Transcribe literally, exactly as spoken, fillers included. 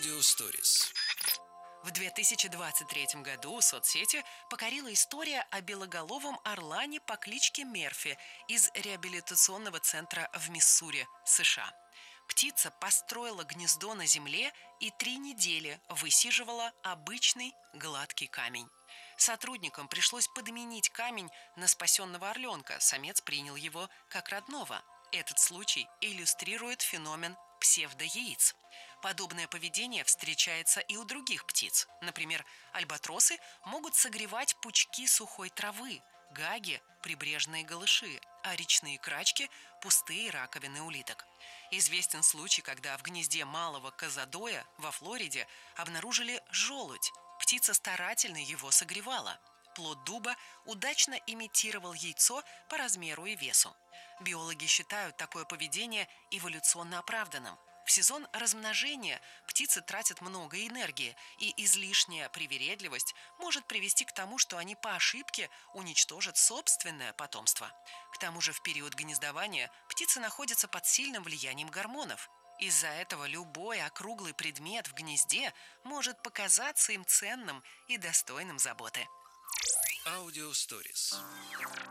Аудиосторис. В две тысячи двадцать третьем году соцсети покорила история о белоголовом орлане по кличке Мерфи из реабилитационного центра в Миссури, США. Птица построила гнездо на земле и три недели высиживала обычный гладкий камень. Сотрудникам пришлось подменить камень на спасенного орленка. Самец принял его как родного. Этот случай иллюстрирует феномен псевдояиц. Подобное поведение встречается и у других птиц. Например, альбатросы могут согревать пучки сухой травы, гаги – прибрежные галыши, а речные крачки – пустые раковины улиток. Известен случай, когда в гнезде малого козадоя во Флориде обнаружили желудь. Птица старательно его согревала. Плод дуба удачно имитировал яйцо по размеру и весу. Биологи считают такое поведение эволюционно оправданным. В сезон размножения птицы тратят много энергии, и излишняя привередливость может привести к тому, что они по ошибке уничтожат собственное потомство. К тому же в период гнездования птицы находятся под сильным влиянием гормонов. Из-за этого любой округлый предмет в гнезде может показаться им ценным и достойным заботы. Аудиосторис.